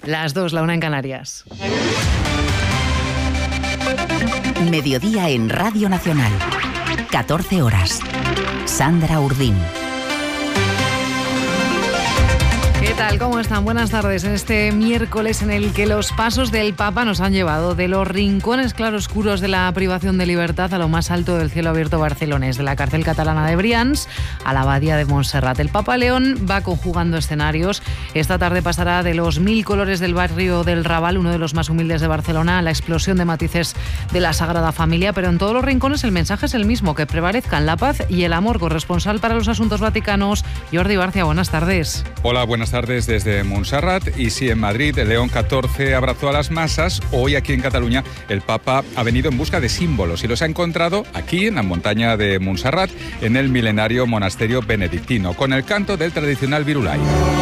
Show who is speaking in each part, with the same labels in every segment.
Speaker 1: Las 2, la 1 en Canarias.
Speaker 2: Mediodía en Radio Nacional. 14 horas. Sandra Urdín.
Speaker 1: ¿Qué tal? ¿Cómo están? Buenas tardes. En este miércoles en el que los pasos del Papa nos han llevado de los rincones claroscuros de la privación de libertad a lo más alto del cielo abierto barcelonés, de la cárcel catalana de Brians a la abadía de Montserrat. El Papa León va conjugando escenarios. Esta tarde pasará de los 1000 colores del barrio del Raval, uno de los más humildes de Barcelona, a la explosión de matices de la Sagrada Familia, pero en todos los rincones el mensaje es el mismo, que prevalezcan la paz y el amor. Corresponsal para los asuntos vaticanos, Jordi Barcia, buenas tardes.
Speaker 3: Hola, buenas tardes desde Montserrat. Y sí, en Madrid, el León XIV abrazó a las masas. Hoy aquí en Cataluña el Papa ha venido en busca de símbolos y los ha encontrado aquí en la montaña de Montserrat, en el milenario monasterio benedictino, con el canto del tradicional virulai.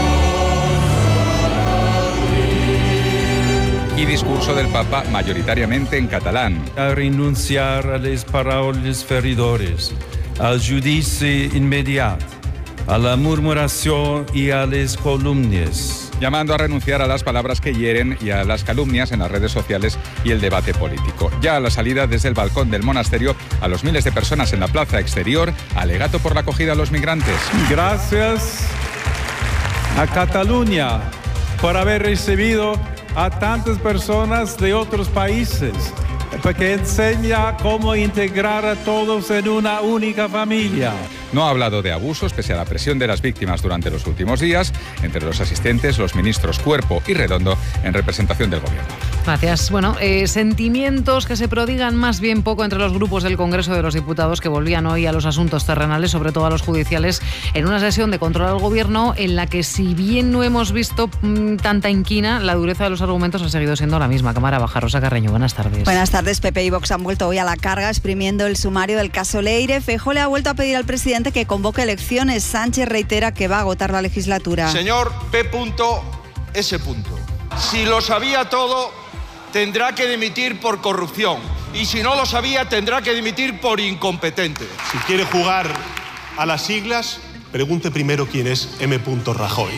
Speaker 3: Y discurso del Papa mayoritariamente en catalán.
Speaker 4: A renunciar a les paraules feridores, al judici inmediat, a la murmuración y a les calumnias.
Speaker 3: Llamando a renunciar a las palabras que hieren y a las calumnias en las redes sociales y el debate político. Ya a la salida desde el balcón del monasterio, a los miles de personas en la plaza exterior, alegato por la acogida a los migrantes.
Speaker 4: Gracias a Cataluña por haber recibido a tantas personas de otros países, porque enseña cómo integrar a todos en una única familia.
Speaker 3: No ha hablado de abusos pese a la presión de las víctimas durante los últimos días. Entre los asistentes, los ministros Cuerpo y Redondo, en representación del Gobierno.
Speaker 1: Gracias. Bueno, sentimientos que se prodigan más bien poco entre los grupos del Congreso de los Diputados, que volvían hoy a los asuntos terrenales, sobre todo a los judiciales, en una sesión de control al Gobierno en la que, si bien no hemos visto tanta inquina, la dureza de los argumentos ha seguido siendo la misma. Cámara Baja, Rosa Carreño, buenas tardes.
Speaker 5: Buenas tardes. PP y Vox han vuelto hoy a la carga exprimiendo el sumario del caso Leire. Feijóo le ha vuelto a pedir al presidente que convoque elecciones. Sánchez reitera que va a agotar la legislatura.
Speaker 6: Señor P.S. Si lo sabía todo, tendrá que dimitir por corrupción. Y si no lo sabía, tendrá que dimitir por incompetente.
Speaker 7: Si quiere jugar a las siglas, pregunte primero quién es M. Rajoy.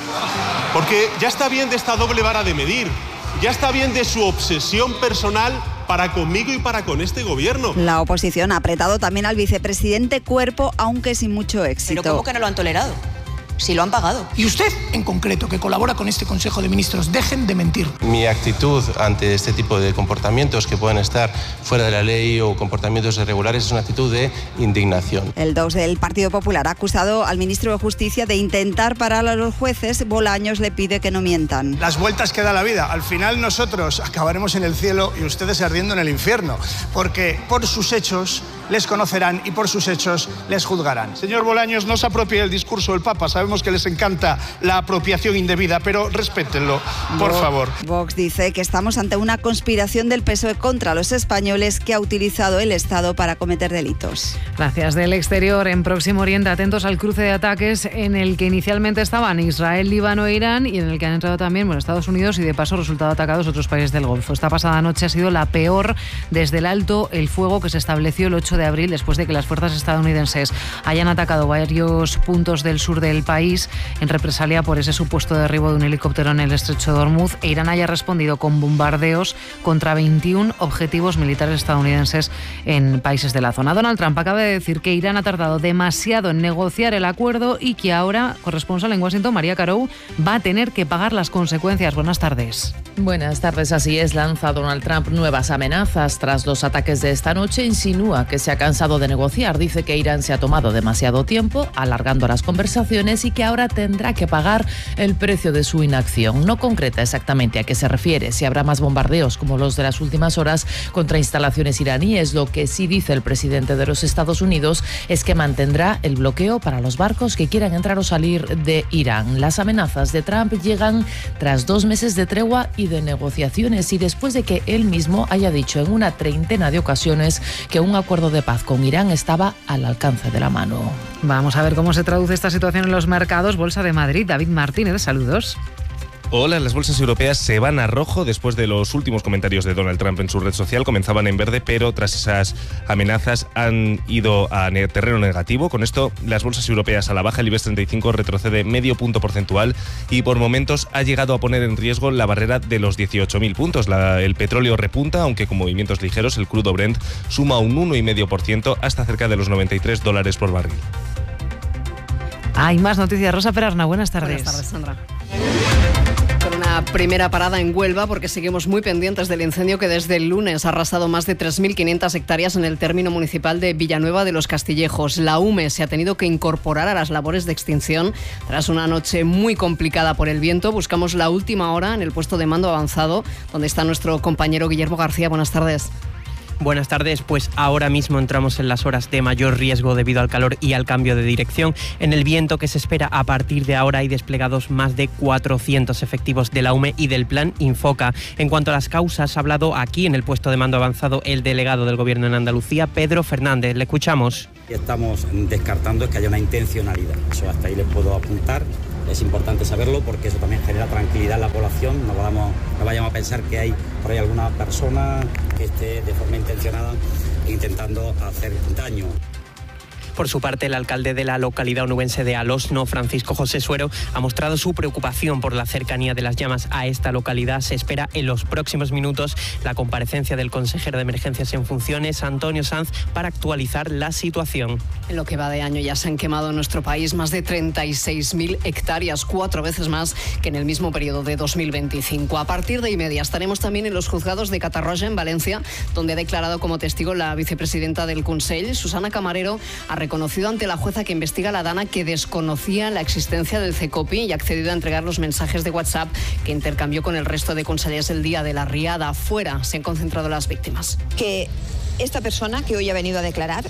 Speaker 7: Porque ya está bien de esta doble vara de medir. Ya está bien de su obsesión personal para conmigo y para con este gobierno.
Speaker 5: La oposición ha apretado también al vicepresidente Cuerpo, aunque sin mucho éxito.
Speaker 8: ¿Pero cómo que no lo han tolerado? Si lo han pagado.
Speaker 9: Y usted, en concreto, que colabora con este Consejo de Ministros, dejen de mentir.
Speaker 10: Mi actitud ante este tipo de comportamientos que pueden estar fuera de la ley o comportamientos irregulares es una actitud de indignación.
Speaker 5: El 2 del Partido Popular ha acusado al ministro de Justicia de intentar parar a los jueces. Bolaños le pide que no mientan.
Speaker 11: Las vueltas que da la vida. Al final nosotros acabaremos en el cielo y ustedes ardiendo en el infierno, porque por sus hechos les conocerán y por sus hechos les juzgarán.
Speaker 6: Señor Bolaños, no se apropie del discurso del Papa. Sabemos que les encanta la apropiación indebida, pero respétenlo, por favor.
Speaker 5: Vox dice que estamos ante una conspiración del PSOE contra los españoles que ha utilizado el Estado para cometer delitos.
Speaker 1: Gracias. Del exterior, en Próximo Oriente, atentos al cruce de ataques en el que inicialmente estaban Israel, Líbano e Irán, y en el que han entrado también Estados Unidos y, de paso, resultado atacados otros países del Golfo. Esta pasada noche ha sido la peor desde el alto el fuego que se estableció el 8 de abril, después de que las fuerzas estadounidenses hayan atacado varios puntos del sur del país en represalia por ese supuesto derribo de un helicóptero en el estrecho de Hormuz, e Irán haya respondido con bombardeos contra 21 objetivos militares estadounidenses en países de la zona. Donald Trump acaba de decir que Irán ha tardado demasiado en negociar el acuerdo y que ahora, corresponsal en Washington, María Carou, va a tener que pagar las consecuencias. Buenas tardes.
Speaker 12: Buenas tardes. Así es, lanza Donald Trump nuevas amenazas tras los ataques de esta noche. Insinúa que se ha cansado de negociar. Dice que Irán se ha tomado demasiado tiempo alargando las conversaciones y que ahora tendrá que pagar el precio de su inacción. No concreta exactamente a qué se refiere, si habrá más bombardeos como los de las últimas horas contra instalaciones iraníes. Lo que sí dice el presidente de los Estados Unidos es que mantendrá el bloqueo para los barcos que quieran entrar o salir de Irán. Las amenazas de Trump llegan tras 2 meses de tregua y de negociaciones, y después de que él mismo haya dicho en una 30 de ocasiones que un acuerdo de paz con Irán estaba al alcance de la mano.
Speaker 1: Vamos a ver cómo se traduce esta situación en los mercados. Bolsa de Madrid, David Martínez, saludos.
Speaker 13: Hola, las bolsas europeas se van a rojo después de los últimos comentarios de Donald Trump en su red social. Comenzaban en verde, pero tras esas amenazas han ido a terreno negativo. Con esto, las bolsas europeas a la baja. El IBEX 35 retrocede medio punto porcentual y por momentos ha llegado a poner en riesgo la barrera de los 18.000 puntos. El petróleo repunta, aunque con movimientos ligeros. El crudo Brent suma un 1,5% hasta cerca de los $93 por barril.
Speaker 1: Hay más noticias. Rosa Perarna, buenas tardes.
Speaker 14: Buenas tardes, Sandra. Con una primera parada en Huelva, porque seguimos muy pendientes del incendio que desde el lunes ha arrasado más de 3.500 hectáreas en el término municipal de Villanueva de los Castillejos. La UME se ha tenido que incorporar a las labores de extinción tras una noche muy complicada por el viento. Buscamos la última hora en el puesto de mando avanzado, donde está nuestro compañero Guillermo García. Buenas tardes.
Speaker 15: Buenas tardes, pues ahora mismo entramos en las horas de mayor riesgo debido al calor y al cambio de dirección. En el viento que se espera a partir de ahora hay desplegados más de 400 efectivos de la UME y del Plan Infoca. En cuanto a las causas, ha hablado aquí en el puesto de mando avanzado el delegado del Gobierno en Andalucía, Pedro Fernández. Le escuchamos.
Speaker 16: Estamos descartando que haya una intencionalidad. Eso hasta ahí les puedo apuntar. Es importante saberlo porque eso también genera tranquilidad en la población. No vayamos a pensar que hay por ahí alguna persona que esté de forma intencionada intentando hacer daño.
Speaker 15: Por su parte, el alcalde de la localidad onubense de Alosno, Francisco José Suero, ha mostrado su preocupación por la cercanía de las llamas a esta localidad. Se espera en los próximos minutos la comparecencia del consejero de Emergencias en funciones, Antonio Sanz, para actualizar la situación.
Speaker 14: En lo que va de año ya se han quemado en nuestro país más de 36.000 hectáreas, 4 veces más que en el mismo periodo de 2025. A partir de 1:30 estaremos también en los juzgados de Catarroja, en Valencia, donde ha declarado como testigo la vicepresidenta del Consell, Susana Camarero, ha reconocido ante la jueza que investiga la Dana que desconocía la existencia del CECOPI y ha accedido a entregar los mensajes de WhatsApp que intercambió con el resto de consellers el día de la riada. Fuera se han concentrado las víctimas.
Speaker 17: Que esta persona que hoy ha venido a declarar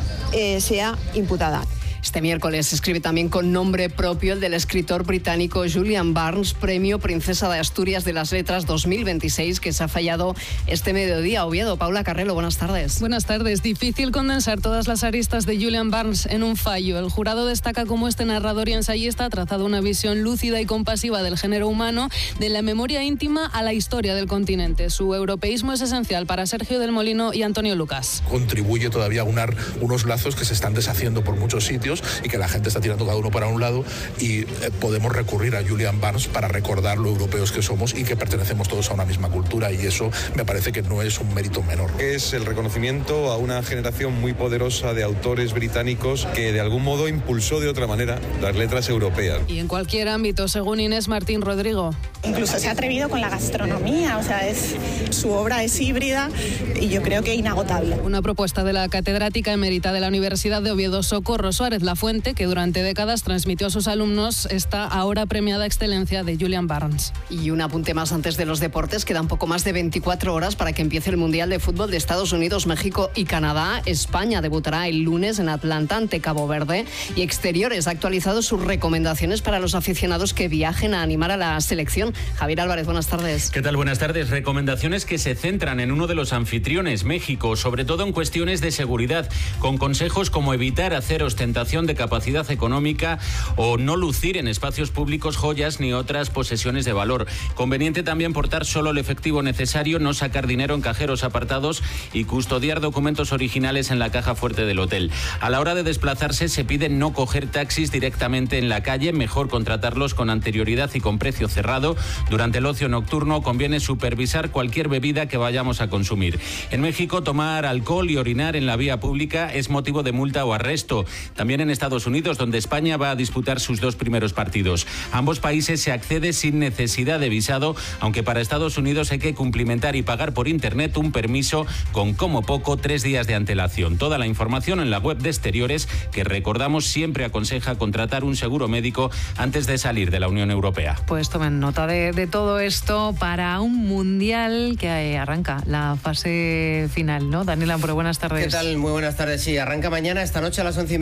Speaker 17: sea imputada.
Speaker 14: Este miércoles se escribe también con nombre propio el del escritor británico Julian Barnes, premio Princesa de Asturias de las Letras 2026, que se ha fallado este mediodía. Oviedo, Paula Carrelo, buenas tardes.
Speaker 18: Buenas tardes. Difícil condensar todas las aristas de Julian Barnes en un fallo. El jurado destaca cómo este narrador y ensayista ha trazado una visión lúcida y compasiva del género humano, de la memoria íntima a la historia del continente. Su europeísmo es esencial para Sergio del Molino y Antonio Lucas.
Speaker 19: Contribuye todavía a unar unos lazos que se están deshaciendo por muchos sitios y que la gente está tirando cada uno para un lado y podemos recurrir a Julian Barnes para recordar lo europeos que somos y que pertenecemos todos a una misma cultura, y eso me parece que no es un mérito menor.
Speaker 20: Es el reconocimiento a una generación muy poderosa de autores británicos que de algún modo impulsó de otra manera las letras europeas.
Speaker 18: Y en cualquier ámbito, según Inés Martín Rodrigo.
Speaker 21: Incluso se ha atrevido con la gastronomía, o sea, su obra es híbrida y yo creo que inagotable.
Speaker 18: Una propuesta de la catedrática emérita de la Universidad de Oviedo, Socorro Suárez Lafuente, que durante décadas transmitió a sus alumnos esta ahora premiada excelencia de Julian Barnes.
Speaker 14: Y un apunte más antes de los deportes. Quedan poco más de 24 horas para que empiece el Mundial de Fútbol de Estados Unidos, México y Canadá. España debutará el lunes en Atlanta ante Cabo Verde, y Exteriores ha actualizado sus recomendaciones para los aficionados que viajen a animar a la selección. Javier Álvarez, buenas tardes.
Speaker 22: ¿Qué tal? Buenas tardes. Recomendaciones que se centran en uno de los anfitriones, México, sobre todo en cuestiones de seguridad, con consejos como evitar hacer ostentación de capacidad económica o no lucir en espacios públicos joyas ni otras posesiones de valor. Conveniente también portar solo el efectivo necesario, no sacar dinero en cajeros apartados y custodiar documentos originales en la caja fuerte del hotel. A la hora de desplazarse se pide no coger taxis directamente en la calle, mejor contratarlos con anterioridad y con precio cerrado. Durante el ocio nocturno conviene supervisar cualquier bebida que vayamos a consumir. En México, tomar alcohol y orinar en la vía pública es motivo de multa o arresto. También en Estados Unidos, donde España va a disputar sus 2 primeros partidos. Ambos países se accede sin necesidad de visado, aunque para Estados Unidos hay que cumplimentar y pagar por internet un permiso con como poco 3 días de antelación. Toda la información en la web de Exteriores, que recordamos siempre aconseja contratar un seguro médico antes de salir de la Unión Europea.
Speaker 1: Pues tomen nota de todo esto para un mundial que arranca la fase final, ¿no? Daniel Amparo, buenas tardes.
Speaker 23: ¿Qué tal? Muy buenas tardes. Sí, arranca mañana, esta noche a las 11:30, programa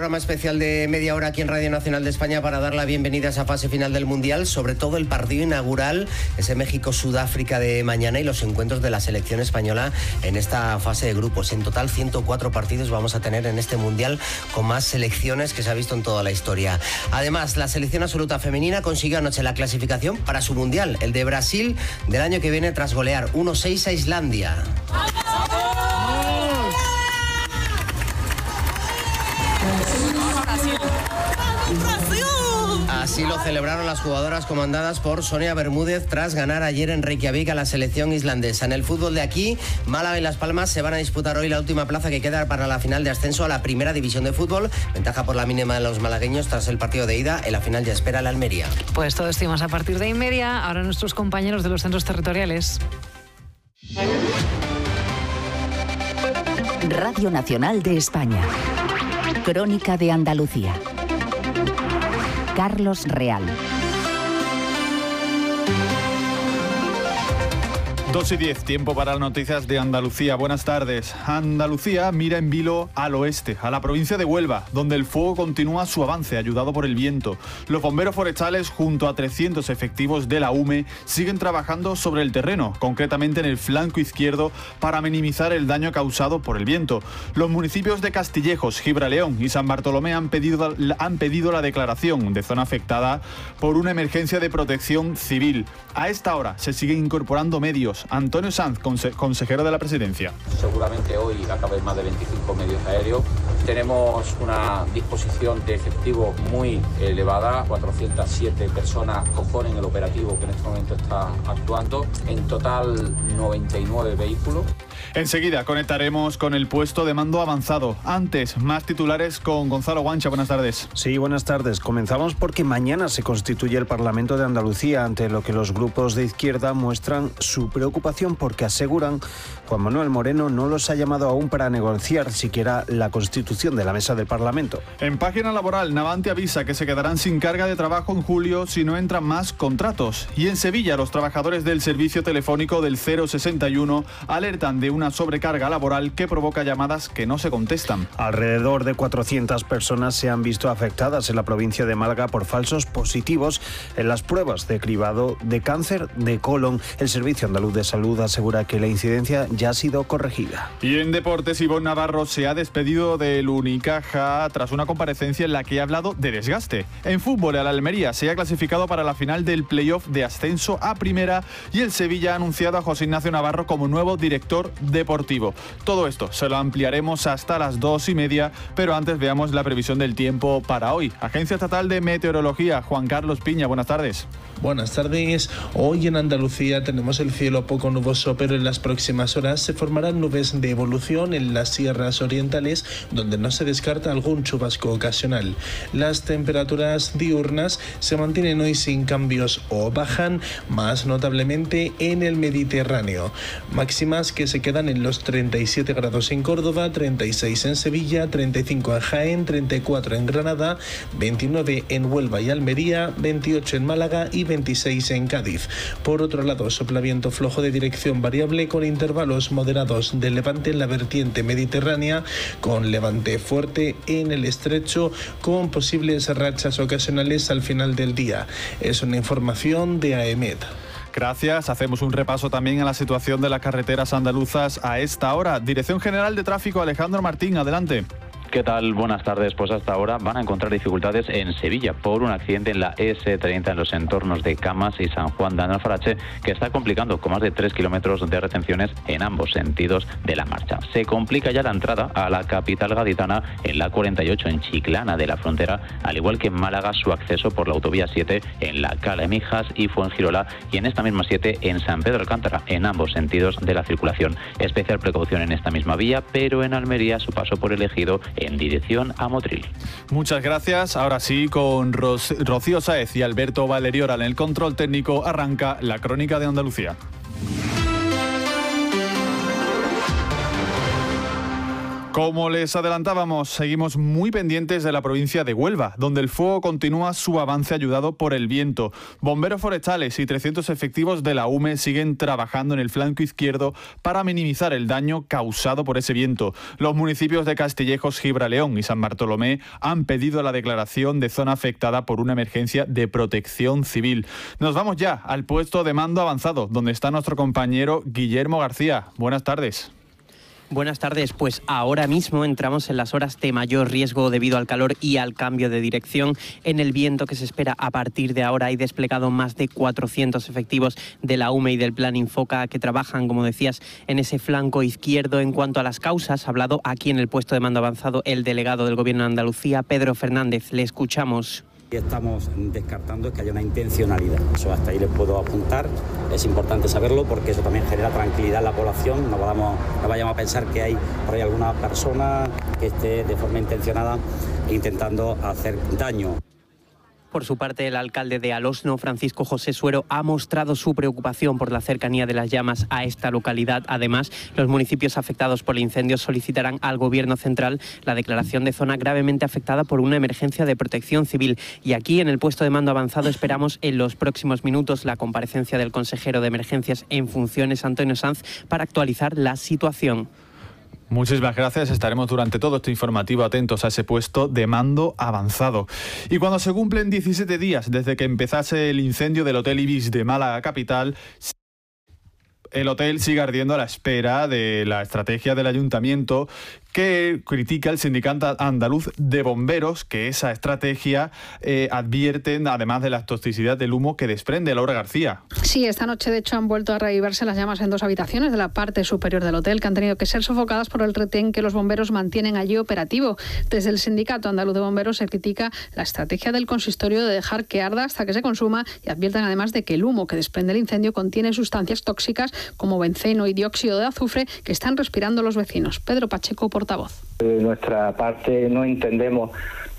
Speaker 2: programa especial de media hora aquí en Radio Nacional de España para dar la bienvenida a esa fase final del Mundial, sobre todo el partido inaugural, ese México-Sudáfrica de mañana y los encuentros de la selección española en esta fase de grupos. En total 104 partidos vamos a tener en este Mundial con más selecciones que se ha visto en toda la historia. Además, la selección absoluta femenina consiguió anoche la clasificación para su Mundial, el de Brasil del año que viene, tras golear 1-6 a Islandia. Así lo celebraron las jugadoras comandadas por Sonia Bermúdez tras ganar ayer en Reykjavik a la selección islandesa. En el fútbol de aquí, Málaga y Las Palmas se van a disputar hoy la última plaza que queda para la final de ascenso a la primera división de fútbol. Ventaja por la mínima de los malagueños tras el partido de ida. En la final ya espera la Almería.
Speaker 1: Pues todo esto y más a partir de 1:30. Ahora nuestros compañeros de los centros territoriales.
Speaker 4: Radio Nacional de España. Crónica de Andalucía. Carlos Real.
Speaker 23: 2:10, tiempo para las noticias de Andalucía. Buenas tardes. Andalucía mira en vilo al oeste, a la provincia de Huelva, donde el fuego continúa su avance, ayudado por el viento. Los bomberos forestales, junto a 300 efectivos de la UME, siguen trabajando sobre el terreno, concretamente en el flanco izquierdo, para minimizar el daño causado por el viento. Los municipios de Castillejos, Gibraleón y San Bartolomé han pedido la declaración de zona afectada por una emergencia de protección civil. A esta hora se siguen incorporando medios. Antonio Sanz, consejero de la Presidencia.
Speaker 24: Seguramente hoy acaba más de 25 medios aéreos. Tenemos una disposición de efectivo muy elevada. 407 personas componen el operativo que en este momento está actuando. En total 99 vehículos.
Speaker 23: Enseguida conectaremos con el puesto de mando avanzado. Antes, más titulares con Gonzalo Guancha. Buenas tardes.
Speaker 25: Sí, buenas tardes. Comenzamos porque mañana se constituye el Parlamento de Andalucía, ante lo que los grupos de izquierda muestran su preocupación porque aseguran Juan Manuel Moreno no los ha llamado aún para negociar siquiera la constitución de la mesa del Parlamento.
Speaker 23: En página laboral, Navante avisa que se quedarán sin carga de trabajo en julio si no entran más contratos. Y en Sevilla, los trabajadores del servicio telefónico del 061 alertan de una sobrecarga laboral que provoca llamadas que no se contestan.
Speaker 25: Alrededor de 400 personas se han visto afectadas en la provincia de Málaga por falsos positivos en las pruebas de cribado de cáncer de colon. El Servicio Andaluz de Salud asegura que la incidencia ya ha sido corregida.
Speaker 23: Y en deportes, Ivonne Navarro se ha despedido del Unicaja tras una comparecencia en la que ha hablado de desgaste. En fútbol, el Almería se ha clasificado para la final del playoff de ascenso a primera y el Sevilla ha anunciado a José Ignacio Navarro como nuevo director deportivo. Todo esto se lo ampliaremos hasta las 2:30, pero antes veamos la previsión del tiempo para hoy. Agencia Estatal de Meteorología, Juan Carlos Piña, buenas tardes.
Speaker 26: Buenas tardes. Hoy en Andalucía tenemos el cielo poco nuboso, pero en las próximas horas se formarán nubes de evolución en las sierras orientales, donde no se descarta algún chubasco ocasional. Las temperaturas diurnas se mantienen hoy sin cambios o bajan, más notablemente en el Mediterráneo. Máximas que se quedan en los 37 grados en Córdoba, 36 en Sevilla, 35 en Jaén, 34 en Granada, 29 en Huelva y Almería, 28 en Málaga y 26 en Cádiz. Por otro lado, sopla viento flojo de dirección variable con intervalos moderados de levante en la vertiente mediterránea, con levante fuerte en el estrecho, con posibles rachas ocasionales al final del día. Es una información de AEMET.
Speaker 23: Gracias. Hacemos un repaso también a la situación de las carreteras andaluzas a esta hora. Dirección General de Tráfico, Alejandro Martín, adelante.
Speaker 27: ¿Qué tal? Buenas tardes. Pues hasta ahora van a encontrar dificultades en Sevilla por un accidente en la S30 en los entornos de Camas y San Juan de Alfarache, que está complicando con más de 3 kilómetros de retenciones en ambos sentidos de la marcha. Se complica ya la entrada a la capital gaditana en la 48 en Chiclana de la Frontera, al igual que en Málaga su acceso por la autovía 7 en la Cala de Mijas y Fuengirola, y en esta misma 7 en San Pedro Alcántara, en ambos sentidos de la circulación. Especial precaución en esta misma vía, pero en Almería su paso por el Ejido en dirección a Motril.
Speaker 23: Muchas gracias. Ahora sí, con Rocío Sáez y Alberto Valeriora en el control técnico, arranca la Crónica de Andalucía. Como les adelantábamos, seguimos muy pendientes de la provincia de Huelva, donde el fuego continúa su avance ayudado por el viento. Bomberos forestales y 300 efectivos de la UME siguen trabajando en el flanco izquierdo para minimizar el daño causado por ese viento. Los municipios de Castillejos, Gibraleón y San Bartolomé han pedido la declaración de zona afectada por una emergencia de protección civil. Nos vamos ya al puesto de mando avanzado, donde está nuestro compañero Guillermo García. Buenas tardes.
Speaker 15: Buenas tardes, pues ahora mismo entramos en las horas de mayor riesgo debido al calor y al cambio de dirección. En el viento que se espera a partir de ahora hay desplegado más de 400 efectivos de la UME y del Plan Infoca que trabajan, como decías, en ese flanco izquierdo. En cuanto a las causas, ha hablado aquí en el puesto de mando avanzado el delegado del Gobierno de Andalucía, Pedro Fernández. Le escuchamos.
Speaker 16: Estamos descartando que haya una intencionalidad. Eso hasta ahí les puedo apuntar. Es importante saberlo porque eso también genera tranquilidad en la población. No vayamos a pensar que hay por ahí alguna persona que esté de forma intencionada intentando hacer daño.
Speaker 15: Por su parte, el alcalde de Alosno, Francisco José Suero, ha mostrado su preocupación por la cercanía de las llamas a esta localidad. Además, los municipios afectados por el incendio solicitarán al Gobierno central la declaración de zona gravemente afectada por una emergencia de protección civil. Y aquí, en el puesto de mando avanzado, esperamos en los próximos minutos la comparecencia del consejero de Emergencias en funciones, Antonio Sanz, para actualizar la situación.
Speaker 23: Muchísimas gracias. Estaremos durante todo este informativo atentos a ese puesto de mando avanzado. Y cuando se cumplen 17 días desde que empezase el incendio del Hotel Ibis de Málaga capital, el hotel sigue ardiendo a la espera de la estrategia del ayuntamiento que critica el sindicato andaluz de bomberos, que esa estrategia advierten, además de la toxicidad del humo que desprende. Laura García.
Speaker 3: Sí, esta noche de hecho han vuelto a reavivarse las llamas en dos habitaciones de la parte superior del hotel que han tenido que ser sofocadas por el retén que los bomberos mantienen allí operativo. Desde el sindicato andaluz de bomberos se critica la estrategia del consistorio de dejar que arda hasta que se consuma y advierten además de que el humo que desprende el incendio contiene sustancias tóxicas como benceno y dióxido de azufre que están respirando los vecinos. Pedro Pacheco, portavoz.
Speaker 6: De nuestra parte no entendemos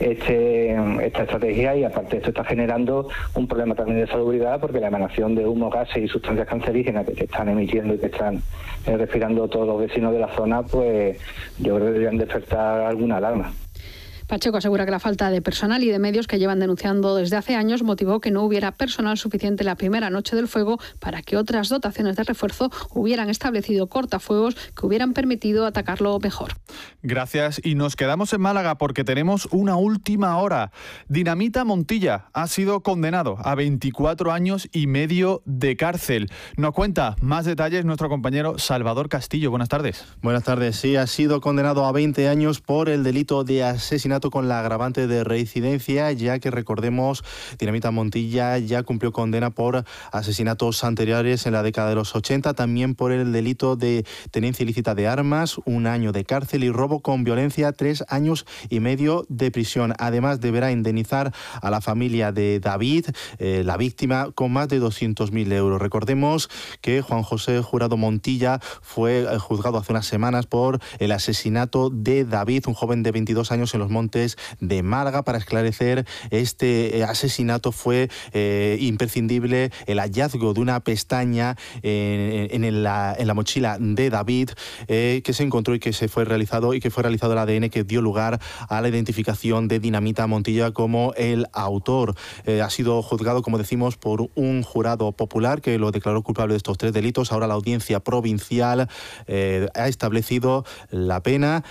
Speaker 6: esta estrategia y aparte esto está generando un problema también de salubridad porque la emanación de humo, gases y sustancias cancerígenas que se están emitiendo y que están respirando todos los vecinos de la zona, pues yo creo que deberían despertar alguna alarma.
Speaker 3: Pacheco asegura que la falta de personal y de medios que llevan denunciando desde hace años motivó que no hubiera personal suficiente la primera noche del fuego para que otras dotaciones de refuerzo hubieran establecido cortafuegos que hubieran permitido atacarlo mejor.
Speaker 23: Gracias, y nos quedamos en Málaga porque tenemos una última hora. Dinamita Montilla ha sido condenado a 24 años y medio de cárcel. Nos cuenta más detalles nuestro compañero Salvador Castillo. Buenas tardes.
Speaker 7: Buenas tardes. Sí, ha sido condenado a 20 años por el delito de asesinato con la agravante de reincidencia, ya que recordemos, Dinamita Montilla ya cumplió condena por asesinatos anteriores en la década de los 80, también por el delito de tenencia ilícita de armas, 1 año de cárcel, y robo con violencia, 3 años y medio de prisión. Además, deberá indemnizar a la familia de David, la víctima, con más de 200.000 euros. Recordemos que Juan José Jurado Montilla fue juzgado hace unas semanas por el asesinato de David, un joven de 22 años en los Montes de Málaga. Para esclarecer este asesinato fue imprescindible el hallazgo de una pestaña en la mochila de David que se encontró y que fue realizado el ADN que dio lugar a la identificación de Dinamita Montilla como el autor. Ha sido juzgado, como decimos, por un jurado popular que lo declaró culpable de estos 3 delitos. Ahora la audiencia provincial ha establecido la pena.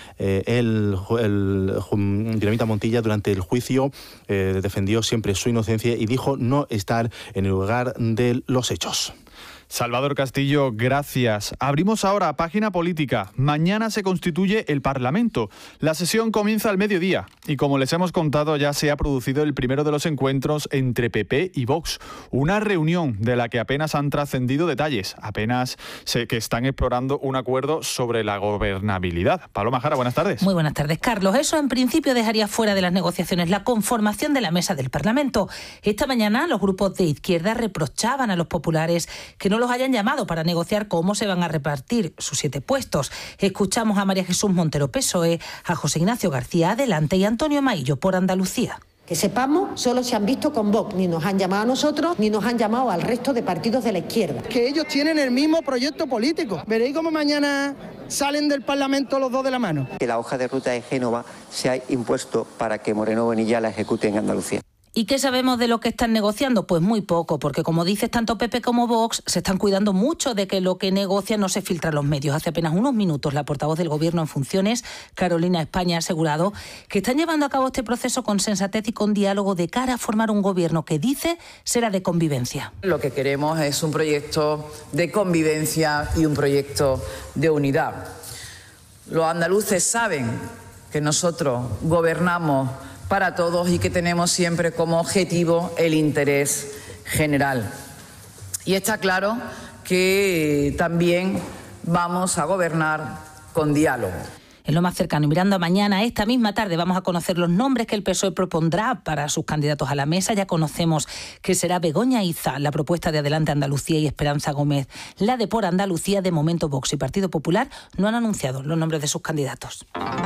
Speaker 7: Dinamita Montilla durante el juicio defendió siempre su inocencia y dijo no estar en el lugar de los hechos.
Speaker 23: Salvador Castillo, gracias. Abrimos ahora página política. Mañana se constituye el Parlamento. La sesión comienza al mediodía y, como les hemos contado, ya se ha producido el primero de los encuentros entre PP y Vox. Una reunión de la que apenas han trascendido detalles. Apenas sé que están explorando un acuerdo sobre la gobernabilidad. Paloma Jara, buenas tardes.
Speaker 8: Muy buenas tardes, Carlos. Eso en principio dejaría fuera de las negociaciones la conformación de la mesa del Parlamento. Esta mañana los grupos de izquierda reprochaban a los populares que no los hayan llamado para negociar cómo se van a repartir sus 7 puestos. Escuchamos a María Jesús Montero, PSOE, a José Ignacio García Adelante y Antonio Maillo por Andalucía.
Speaker 5: Que sepamos, solo se han visto con Vox, ni nos han llamado a nosotros, ni nos han llamado al resto de partidos de la izquierda.
Speaker 9: Que ellos tienen el mismo proyecto político. Veréis cómo mañana salen del Parlamento los dos de la mano.
Speaker 10: Que la hoja de ruta de Génova se ha impuesto para que Moreno Bonilla la ejecute en Andalucía.
Speaker 8: ¿Y qué sabemos de lo que están negociando? Pues muy poco, porque como dices, tanto PP como Vox se están cuidando mucho de que lo que negocian no se filtre a los medios. Hace apenas unos minutos la portavoz del Gobierno en funciones, Carolina España, ha asegurado que están llevando a cabo este proceso con sensatez y con diálogo de cara a formar un gobierno que dice será de convivencia.
Speaker 11: Lo que queremos es un proyecto de convivencia y un proyecto de unidad. Los andaluces saben que nosotros gobernamos para todos y que tenemos siempre como objetivo el interés general. Y está claro que también vamos a gobernar con diálogo.
Speaker 8: En lo más cercano y mirando a mañana, esta misma tarde, vamos a conocer los nombres que el PSOE propondrá para sus candidatos a la mesa. Ya conocemos que será Begoña Iza, la propuesta de Adelante Andalucía, y Esperanza Gómez, la de Por Andalucía. De momento, Vox y Partido Popular no han anunciado los nombres de sus candidatos.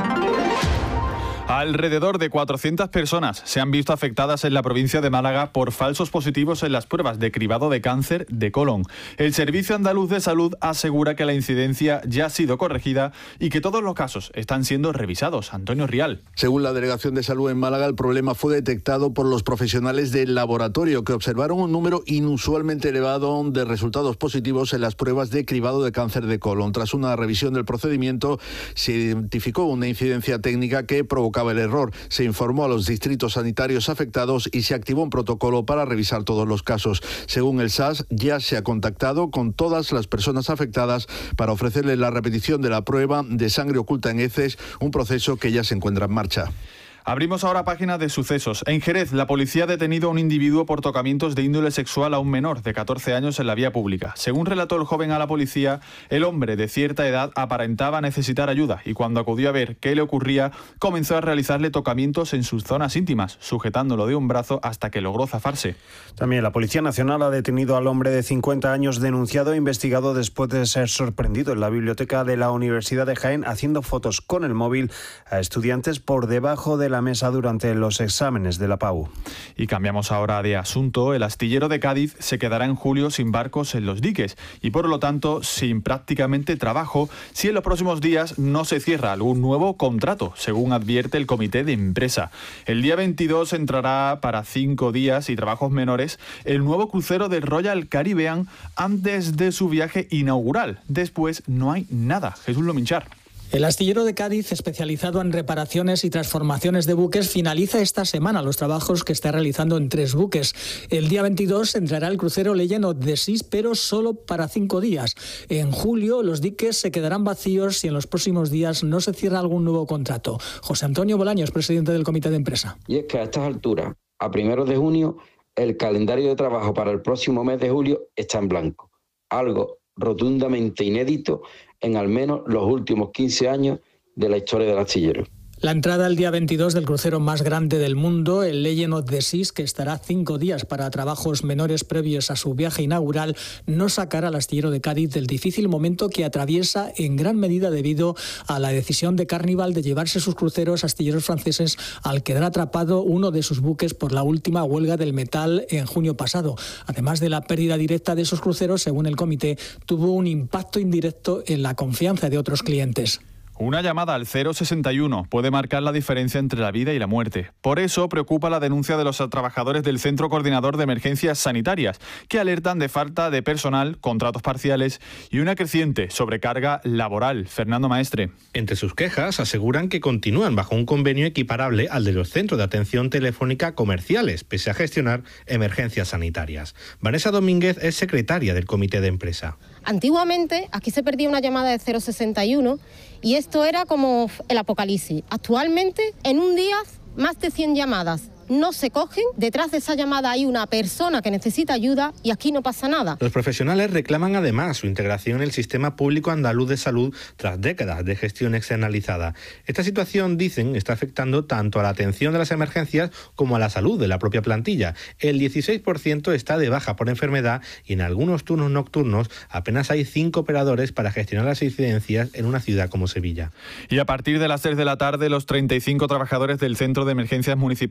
Speaker 23: Alrededor de 400 personas se han visto afectadas en la provincia de Málaga por falsos positivos en las pruebas de cribado de cáncer de colon. El Servicio Andaluz de Salud asegura que la incidencia ya ha sido corregida y que todos los casos están siendo revisados. Antonio Rial.
Speaker 12: Según la Delegación de Salud en Málaga, el problema fue detectado por los profesionales del laboratorio, que observaron un número inusualmente elevado de resultados positivos en las pruebas de cribado de cáncer de colon. Tras una revisión del procedimiento, se identificó una incidencia técnica que provocaba el error. Se informó a los distritos sanitarios afectados y se activó un protocolo para revisar todos los casos. Según el SAS, ya se ha contactado con todas las personas afectadas para ofrecerles la repetición de la prueba de sangre oculta en heces, un proceso que ya se encuentra en marcha.
Speaker 23: Abrimos ahora página de sucesos. En Jerez, la policía ha detenido a un individuo por tocamientos de índole sexual a un menor de 14 años en la vía pública. Según relató el joven a la policía, el hombre de cierta edad aparentaba necesitar ayuda y cuando acudió a ver qué le ocurría, comenzó a realizarle tocamientos en sus zonas íntimas, sujetándolo de un brazo hasta que logró zafarse.
Speaker 25: También la Policía Nacional ha detenido al hombre de 50 años denunciado e investigado después de ser sorprendido en la biblioteca de la Universidad de Jaén haciendo fotos con el móvil a estudiantes por debajo de la mesa durante los exámenes de la PAU.
Speaker 23: Y cambiamos ahora de asunto. El astillero de Cádiz se quedará en julio sin barcos en los diques y por lo tanto sin prácticamente trabajo si en los próximos días no se cierra algún nuevo contrato, según advierte el comité de empresa. El día 22 entrará para 5 días y trabajos menores el nuevo crucero del Royal Caribbean antes de su viaje inaugural. Después no hay nada. Jesús Lominchar.
Speaker 13: El astillero de Cádiz, especializado en reparaciones y transformaciones de buques, finaliza esta semana los trabajos que está realizando en 3 buques. El día 22 entrará el crucero Legend of the Seas, pero solo para 5 días. En julio los diques se quedarán vacíos si en los próximos días no se cierra algún nuevo contrato. José Antonio Bolaños, presidente del comité de empresa.
Speaker 17: Y es que a estas alturas, a 1 de junio, el calendario de trabajo para el próximo mes de julio está en blanco. Algo rotundamente inédito en al menos los últimos 15 años de la historia del astillero.
Speaker 13: La entrada el día 22 del crucero más grande del mundo, el Legend of the Seas, que estará 5 días para trabajos menores previos a su viaje inaugural, no sacará al astillero de Cádiz del difícil momento que atraviesa en gran medida debido a la decisión de Carnival de llevarse sus cruceros astilleros franceses al quedar atrapado uno de sus buques por la última huelga del metal en junio pasado. Además de la pérdida directa de esos cruceros, según el comité, tuvo un impacto indirecto en la confianza de otros clientes.
Speaker 23: Una llamada al 061 puede marcar la diferencia entre la vida y la muerte. Por eso preocupa la denuncia de los trabajadores del Centro Coordinador de Emergencias Sanitarias, que alertan de falta de personal, contratos parciales y una creciente sobrecarga laboral. Fernando Maestre.
Speaker 28: Entre sus quejas aseguran que continúan bajo un convenio equiparable al de los centros de atención telefónica comerciales, pese a gestionar emergencias sanitarias. Vanessa Domínguez es secretaria del comité de empresa.
Speaker 29: Antiguamente aquí se perdía una llamada de 061 y esto era como el apocalipsis. Actualmente, en un día, más de 100 llamadas no se cogen. Detrás de esa llamada hay una persona que necesita ayuda y aquí no pasa nada.
Speaker 28: Los profesionales reclaman además su integración en el sistema público andaluz de salud tras décadas de gestión externalizada. Esta situación, dicen, está afectando tanto a la atención de las emergencias como a la salud de la propia plantilla. El 16% está de baja por enfermedad y en algunos turnos nocturnos apenas hay 5 operadores para gestionar las incidencias en una ciudad como Sevilla.
Speaker 23: Y a partir de las 3 de la tarde, los 35 trabajadores del Centro de Emergencias Municipal de Málaga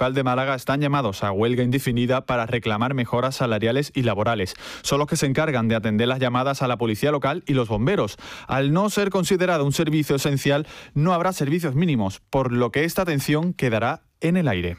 Speaker 23: Málaga están llamados a huelga indefinida para reclamar mejoras salariales y laborales. Son los que se encargan de atender las llamadas a la policía local y los bomberos. Al no ser considerado un servicio esencial, no habrá servicios mínimos, por lo que esta atención quedará en el aire.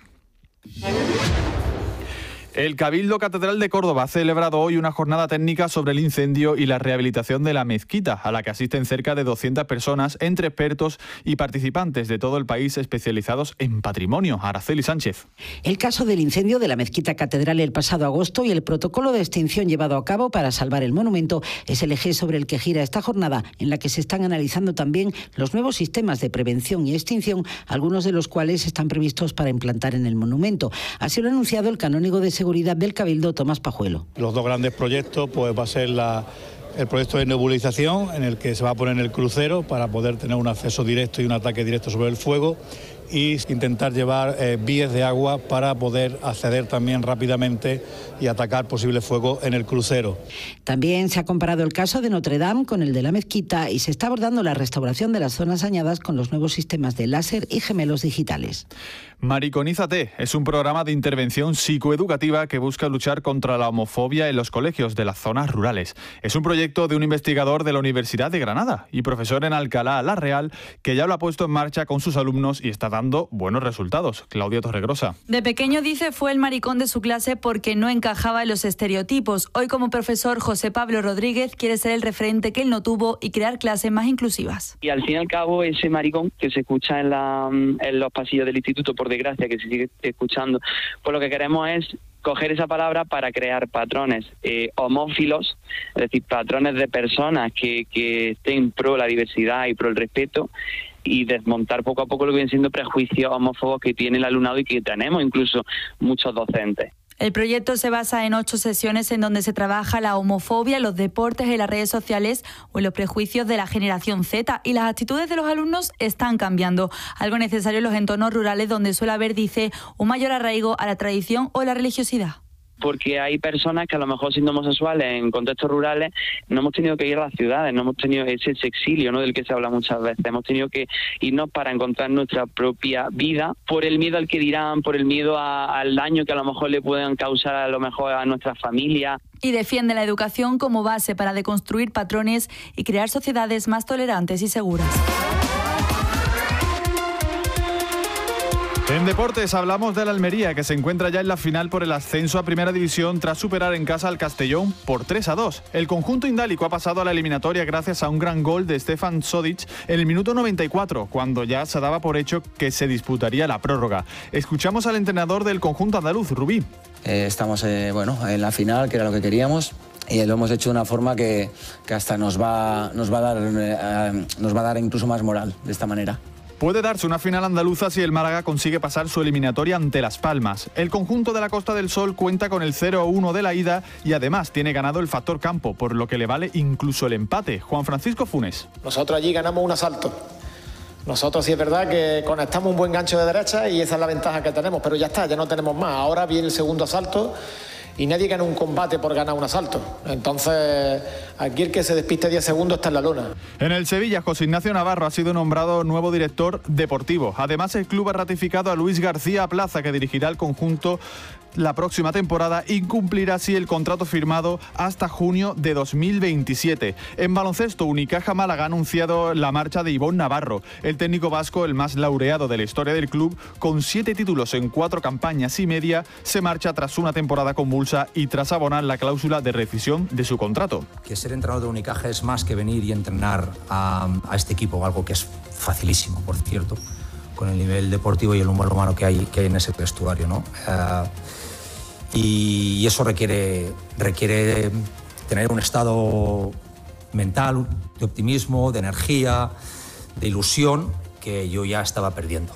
Speaker 23: El Cabildo Catedral de Córdoba ha celebrado hoy una jornada técnica sobre el incendio y la rehabilitación de la mezquita, a la que asisten cerca de 200 personas, entre expertos y participantes de todo el país especializados en patrimonio. Araceli Sánchez.
Speaker 1: El caso del incendio de la mezquita catedral el pasado agosto y el protocolo de extinción llevado a cabo para salvar el monumento es el eje sobre el que gira esta jornada, en la que se están analizando también los nuevos sistemas de prevención y extinción, algunos de los cuales están previstos para implantar en el monumento. Así lo ha anunciado el canónigo de seguridad del Cabildo, Tomás Pajuelo.
Speaker 2: Los dos grandes proyectos pues va a ser el proyecto de nebulización, en el que se va a poner el crucero para poder tener un acceso directo y un ataque directo sobre el fuego, y intentar llevar vías de agua para poder acceder también rápidamente y atacar posible fuego en el crucero.
Speaker 1: También se ha comparado el caso de Notre Dame con el de la mezquita y se está abordando la restauración de las zonas dañadas con los nuevos sistemas de láser y gemelos digitales.
Speaker 23: Mariconízate es un programa de intervención psicoeducativa que busca luchar contra la homofobia en los colegios de las zonas rurales. Es un proyecto de un investigador de la Universidad de Granada y profesor en Alcalá la Real, que ya lo ha puesto en marcha con sus alumnos y está dando buenos resultados. Claudia Torregrosa.
Speaker 4: De pequeño, dice, fue el maricón de su clase porque no encajaba en los estereotipos. Hoy, como profesor, José Pablo Rodríguez quiere ser el referente que él no tuvo y crear clases más inclusivas.
Speaker 14: Y al fin y al cabo, ese maricón que se escucha en los pasillos del instituto, por desgracia, que se sigue escuchando, pues lo que queremos es coger esa palabra para crear patrones homófilos, es decir, patrones de personas que estén pro la diversidad y pro el respeto, y desmontar poco a poco lo que vienen siendo prejuicios homófobos que tiene el alumnado y que tenemos incluso muchos docentes.
Speaker 4: El proyecto se basa en 8 sesiones en donde se trabaja la homofobia en los deportes, en las redes sociales o en los prejuicios de la generación Z, y las actitudes de los alumnos están cambiando, algo necesario en los entornos rurales donde suele haber, dice, un mayor arraigo a la tradición o la religiosidad.
Speaker 14: Porque hay personas que a lo mejor siendo homosexuales en contextos rurales no hemos tenido que ir a las ciudades, no hemos tenido ese exilio, ¿no?, del que se habla muchas veces. Hemos tenido que irnos para encontrar nuestra propia vida por el miedo al que dirán, por el miedo al daño que a lo mejor le puedan causar a lo mejor a nuestra familia.
Speaker 4: Y defiende la educación como base para deconstruir patrones y crear sociedades más tolerantes y seguras.
Speaker 23: En deportes hablamos de la Almería, que se encuentra ya en la final por el ascenso a Primera División tras superar en casa al Castellón por 3-2. El conjunto indálico ha pasado a la eliminatoria gracias a un gran gol de Stefan Sodic en el minuto 94, cuando ya se daba por hecho que se disputaría la prórroga. Escuchamos al entrenador del conjunto andaluz, Rubí.
Speaker 18: Estamos en la final, que era lo que queríamos. Y lo hemos hecho de una forma que hasta nos va a dar incluso más moral de esta manera.
Speaker 23: Puede darse una final andaluza si el Málaga consigue pasar su eliminatoria ante Las Palmas. El conjunto de la Costa del Sol cuenta con el 0-1 de la ida y además tiene ganado el factor campo, por lo que le vale incluso el empate. Juan Francisco Funes.
Speaker 19: Nosotros allí ganamos un asalto. Nosotros sí es verdad que conectamos un buen gancho de derecha y esa es la ventaja que tenemos, pero ya está, ya no tenemos más. Ahora viene el segundo asalto y nadie gana un combate por ganar un asalto. Entonces, aquí el que se despiste 10 segundos está en la lona.
Speaker 23: En el Sevilla, José Ignacio Navarro ha sido nombrado nuevo director deportivo. Además, el club ha ratificado a Luis García Plaza, que dirigirá el conjunto la próxima temporada y cumplirá así el contrato firmado hasta junio de 2027. En baloncesto, Unicaja Málaga ha anunciado la marcha de Ivón Navarro, el técnico vasco, el más laureado de la historia del club, con 7 títulos en 4 campañas y media, se marcha tras una temporada convulsa y tras abonar la cláusula de rescisión de su contrato.
Speaker 20: Que ser entrenador de Unicaja es más que venir y entrenar a este equipo, algo que es facilísimo, por cierto, con el nivel deportivo y el humor humano que hay en ese vestuario, ¿no? Y eso requiere tener un estado mental de optimismo, de energía, de ilusión, que yo ya estaba perdiendo.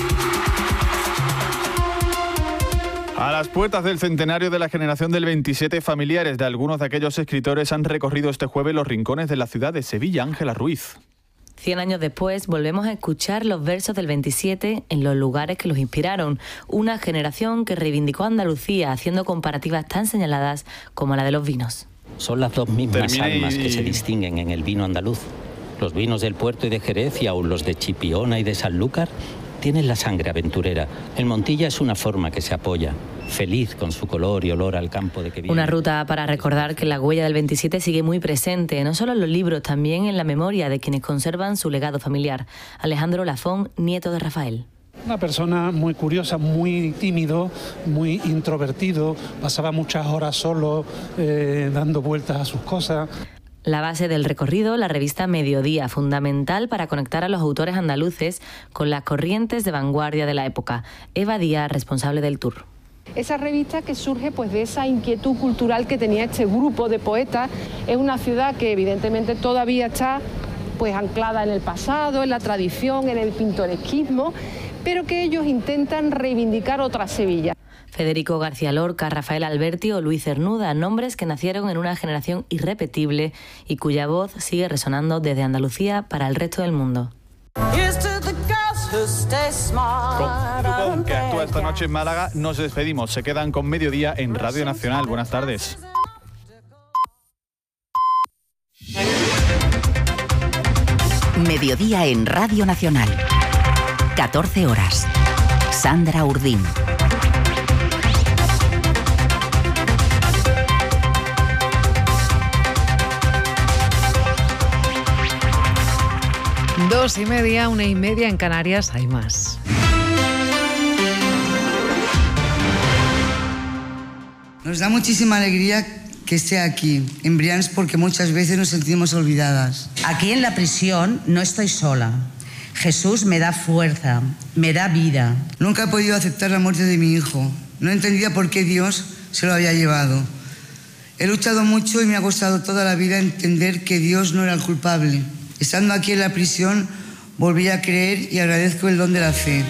Speaker 23: A las puertas del centenario de la generación del 27, familiares de algunos de aquellos escritores han recorrido este jueves los rincones de la ciudad de Sevilla. Ángela Ruiz.
Speaker 21: 100 años después, volvemos a escuchar los versos del 27 en los lugares que los inspiraron. Una generación que reivindicó a Andalucía haciendo comparativas tan señaladas como la de los vinos.
Speaker 22: Son las dos mismas almas que se distinguen en el vino andaluz. Los vinos del Puerto y de Jerez y aún los de Chipiona y de Sanlúcar Tienen la sangre aventurera. El Montilla es una forma que se apoya, feliz con su color y olor al campo de que viene.
Speaker 21: Una ruta para recordar que la huella del 27 sigue muy presente, no solo en los libros, también en la memoria de quienes conservan su legado familiar. Alejandro Lafón, nieto de Rafael.
Speaker 3: Una persona muy curiosa, muy tímido, muy introvertido, pasaba muchas horas solo dando vueltas a sus cosas.
Speaker 21: La base del recorrido, la revista Mediodía, fundamental para conectar a los autores andaluces con las corrientes de vanguardia de la época. Eva Díaz, responsable del tour.
Speaker 5: Esa revista que surge pues de esa inquietud cultural que tenía este grupo de poetas. Es una ciudad que evidentemente todavía está pues anclada en el pasado, en la tradición, en el pintoresquismo, pero que ellos intentan reivindicar otra Sevilla.
Speaker 21: Federico García Lorca, Rafael Alberti o Luis Cernuda, nombres que nacieron en una generación irrepetible y cuya voz sigue resonando desde Andalucía para el resto del mundo.
Speaker 23: Con que actúa esta noche en Málaga, nos despedimos. Se quedan con Mediodía en Radio Nacional. Buenas tardes.
Speaker 6: Mediodía en Radio Nacional. 14 horas. Sandra Urdín.
Speaker 7: Dos y media, 1:30 en Canarias, hay más.
Speaker 15: Nos da muchísima alegría que esté aquí, en Brians, porque muchas veces nos sentimos olvidadas.
Speaker 16: Aquí en la prisión no estoy sola. Jesús me da fuerza, me da vida.
Speaker 15: Nunca he podido aceptar la muerte de mi hijo. No entendía por qué Dios se lo había llevado. He luchado mucho y me ha costado toda la vida entender que Dios no era el culpable. Estando aquí en la prisión, volví a creer y agradezco el don de la fe.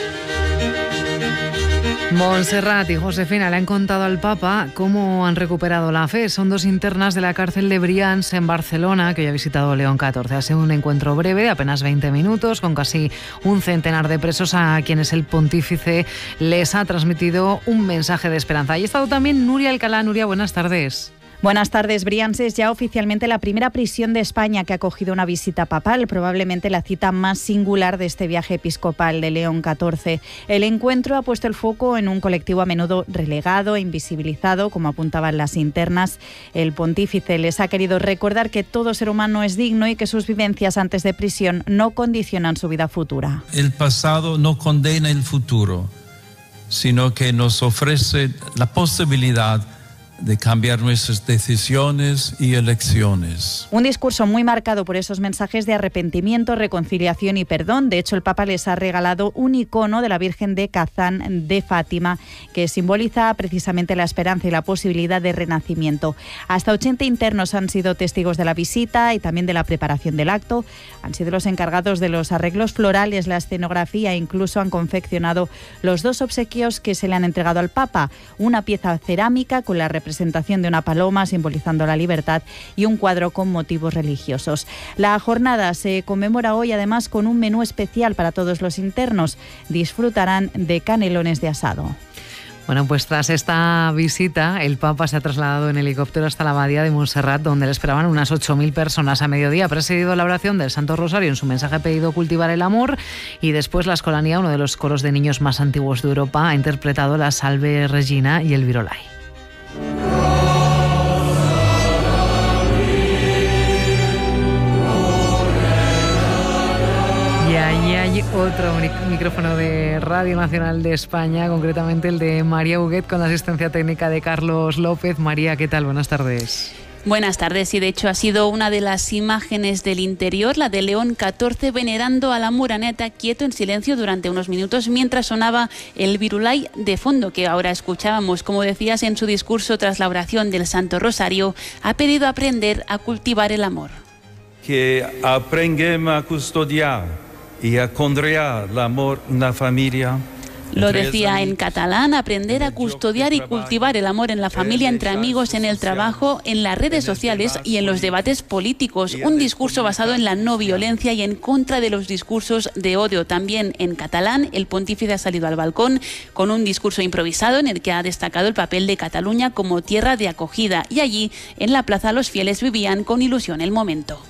Speaker 7: Montserrat y Josefina le han contado al Papa cómo han recuperado la fe. Son dos internas de la cárcel de Brians en Barcelona que hoy ha visitado León XIV. Ha sido un encuentro breve de apenas 20 minutos con casi un centenar de presos a quienes el pontífice les ha transmitido un mensaje de esperanza. Y ha estado también Nuria Alcalá. Nuria, buenas tardes.
Speaker 24: Buenas tardes. Brians es ya oficialmente la primera prisión de España que ha acogido una visita papal, probablemente la cita más singular de este viaje episcopal de León XIV. El encuentro ha puesto el foco en un colectivo a menudo relegado e invisibilizado, como apuntaban las internas. El pontífice les ha querido recordar que todo ser humano es digno y que sus vivencias antes de prisión no condicionan su vida futura.
Speaker 26: El pasado no condena el futuro, sino que nos ofrece la posibilidad de cambiar nuestras decisiones y elecciones.
Speaker 24: Un discurso muy marcado por esos mensajes de arrepentimiento, reconciliación y perdón. De hecho, el Papa les ha regalado un icono de la Virgen de Kazán de Fátima que simboliza precisamente la esperanza y la posibilidad de renacimiento. Hasta 80 internos han sido testigos de la visita y también de la preparación del acto. Han sido los encargados de los arreglos florales, la escenografía e incluso han confeccionado los dos obsequios que se le han entregado al Papa. Una pieza cerámica con la representación de una paloma simbolizando la libertad y un cuadro con motivos religiosos. La jornada se conmemora hoy además con un menú especial para todos los internos. Disfrutarán de canelones de asado.
Speaker 7: Bueno, pues tras esta visita, el Papa se ha trasladado en helicóptero hasta la abadía de Montserrat, donde le esperaban unas 8.000 personas a mediodía. Ha presidido la oración del Santo Rosario. En su mensaje ha pedido cultivar el amor y después la Escolanía, uno de los coros de niños más antiguos de Europa, ha interpretado la Salve Regina y el Virolai. Y ahí hay otro micrófono de Radio Nacional de España, concretamente el de María Huguet, con la asistencia técnica de Carlos López. María, ¿qué tal? Buenas tardes.
Speaker 27: Buenas tardes, y de hecho ha sido una de las imágenes del interior, la de León XIV venerando a la Muraneta quieto en silencio durante unos minutos mientras sonaba el Virulai de fondo que ahora escuchábamos. Como decías en su discurso tras la oración del Santo Rosario, ha pedido aprender a cultivar el amor.
Speaker 30: Que aprendamos a custodiar y a conrear el amor en la familia.
Speaker 27: Lo decía en catalán: aprender a custodiar y cultivar el amor en la familia, entre amigos, en el trabajo, en las redes sociales y en los debates políticos. Un discurso basado en la no violencia y en contra de los discursos de odio. También en catalán, el pontífice ha salido al balcón con un discurso improvisado en el que ha destacado el papel de Cataluña como tierra de acogida. Y allí, en la plaza, los fieles vivían con ilusión el momento.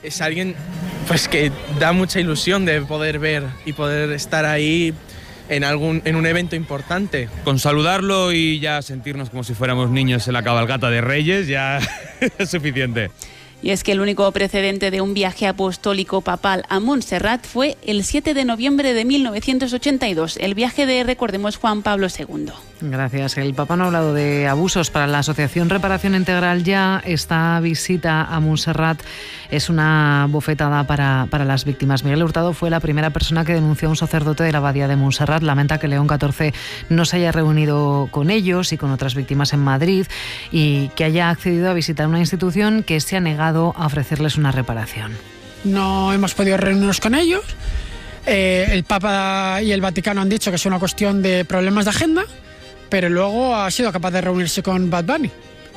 Speaker 8: es alguien pues que da mucha ilusión de poder ver y poder estar ahí en un evento importante.
Speaker 9: Con saludarlo y ya sentirnos como si fuéramos niños en la cabalgata de Reyes ya es suficiente.
Speaker 27: Y es que el único precedente de un viaje apostólico papal a Montserrat fue el 7 de noviembre de 1982, el viaje de, recordemos, Juan Pablo II.
Speaker 7: Gracias. El Papa no ha hablado de abusos. Para la Asociación Reparación Integral ya esta visita a Montserrat es una bofetada para las víctimas. Miguel Hurtado fue la primera persona que denunció a un sacerdote de la abadía de Montserrat. Lamenta que León XIV no se haya reunido con ellos y con otras víctimas en Madrid y que haya accedido a visitar una institución que se ha negado a ofrecerles una reparación.
Speaker 10: No hemos podido reunirnos con ellos. El Papa y el Vaticano han dicho que es una cuestión de problemas de agenda, pero luego ha sido capaz de reunirse con Bad Bunny.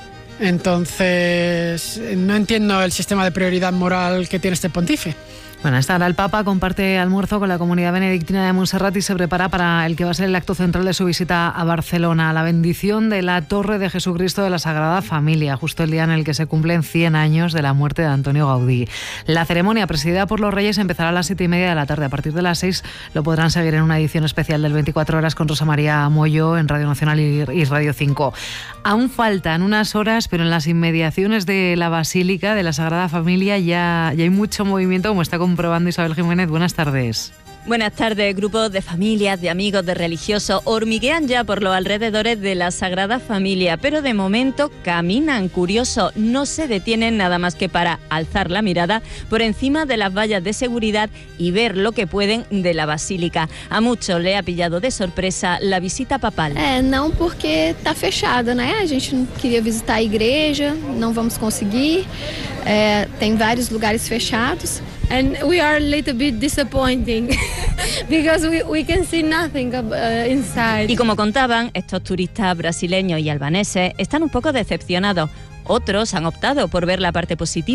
Speaker 10: Entonces, no entiendo el sistema de prioridad moral que tiene este pontífice.
Speaker 7: Bueno, hasta ahora el Papa comparte almuerzo con la comunidad benedictina de Montserrat y se prepara para el que va a ser el acto central de su visita a Barcelona, la bendición de la Torre de Jesucristo de la Sagrada Familia, justo el día en el que se cumplen 100 años de la muerte de Antonio Gaudí. La ceremonia, presidida por los Reyes, empezará a las 7:30 de la tarde. A partir de las 6 lo podrán seguir en una edición especial del 24 horas con Rosa María Moyo en Radio Nacional y Radio 5. Aún faltan unas horas, pero en las inmediaciones de la Basílica de la Sagrada Familia ya hay mucho movimiento, como está comprobando Isabel Jiménez. Buenas tardes.
Speaker 11: Buenas tardes. Grupos de familias, de amigos, de religiosos hormiguean ya por los alrededores de la Sagrada Familia, pero de momento caminan curiosos, no se detienen nada más que para alzar la mirada por encima de las vallas de seguridad y ver lo que pueden de la Basílica. A muchos le ha pillado de sorpresa la visita papal.
Speaker 12: Não, porque está fechado, né? A gente não queria visitar a igreja, não vamos conseguir. Tem vários lugares fechados. And we are a little bit disappointing because we can see nothing inside.
Speaker 11: Y como contaban, estos turistas brasileños y albaneses están un poco decepcionados. Otros han optado por ver la parte positiva